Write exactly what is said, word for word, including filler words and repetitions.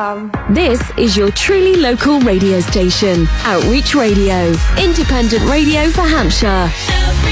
Um, This is your truly local radio station, Outreach Radio, independent radio for Hampshire.